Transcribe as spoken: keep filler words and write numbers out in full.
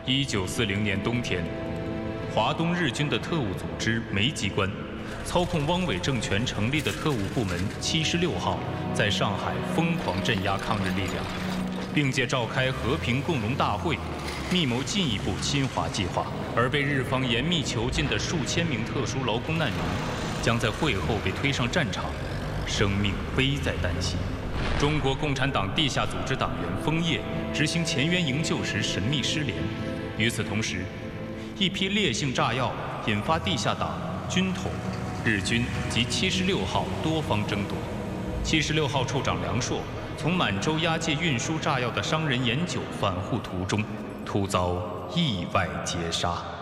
一九四零年冬天，华东日军的特务组织梅机关，操控汪伪政权成立的特务部门七十六号，在上海疯狂镇压抗日力量，并借召开和平共荣大会，密谋进一步侵华计划。而被日方严密囚禁的数千名特殊劳工难民，将在会后被推上战场，生命危在旦夕。中国共产党地下组织党员枫叶执行前沿营救时神秘失联。与此同时，一批烈性炸药引发地下党、军统、日军及七十六号多方争夺。七十六号处长梁硕从满洲押解运输炸药的商人严九返沪途中，突遭意外劫杀。